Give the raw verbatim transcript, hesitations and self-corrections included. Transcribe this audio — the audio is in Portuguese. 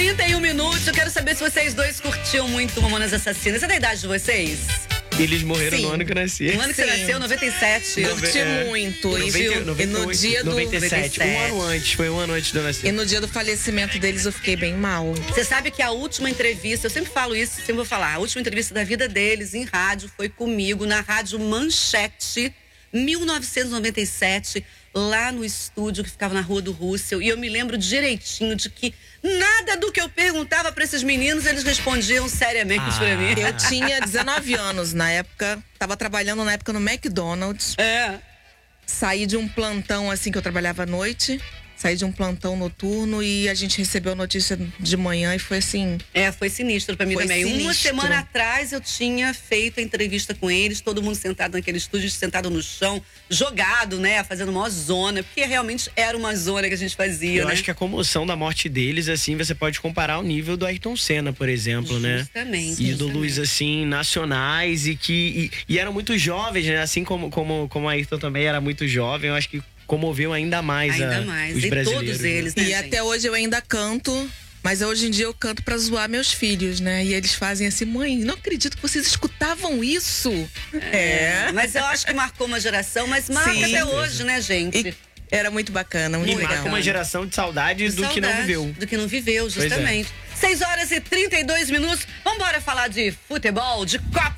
trinta e um minutos. Eu quero saber se vocês dois curtiam muito Mamonas Assassinas. É da idade de vocês? Eles morreram Sim. no ano que eu nasci. No ano que você nasceu, noventa e sete. Curti É. muito. E, noventa, viu? noventa, E no dia do. noventa e sete, um ano antes, foi um ano antes de eu nascer. E no dia do falecimento deles eu fiquei bem mal. Você sabe que a última entrevista, eu sempre falo isso, sempre vou falar, a última entrevista da vida deles em rádio foi comigo, na Rádio Manchete, mil novecentos e noventa e sete, lá no estúdio que ficava na Rua do Russell. E eu me lembro direitinho de que nada do que eu perguntava para esses meninos, eles respondiam seriamente Ah. pra mim. Eu tinha dezenove anos na época, tava trabalhando na época no McDonald's. É. Saí de um plantão assim que eu trabalhava à noite. Saí de um plantão noturno e a gente recebeu a notícia de manhã e foi assim. É, foi sinistro pra mim Foi também. Uma sinistro. semana atrás eu tinha feito a entrevista com eles, todo mundo sentado naquele estúdio, sentado no chão, jogado, né? Fazendo uma zona, porque realmente era uma zona que a gente fazia, Eu né? acho que a comoção da morte deles, assim, você pode comparar ao nível do Ayrton Senna, por exemplo, né? Justamente. Ídolos, justamente. assim, nacionais e que. E, e eram muito jovens, né? Assim como, como, como a Ayrton também era muito jovem, eu acho que comoveu ainda mais, Ainda a, mais. os E brasileiros. todos né? eles, né, E gente? até hoje eu ainda canto. Mas hoje em dia eu canto pra zoar meus filhos, né? E eles fazem assim, mãe, não acredito que vocês escutavam isso. É. Mas eu acho que marcou uma geração, mas marca Sim. até hoje, né, gente? E era muito bacana, muito E legal. marca uma geração de saudade do que não Saudade viveu. Do que não viveu, é. justamente. seis horas e trinta e dois minutos. Vamos embora falar de futebol, de Copa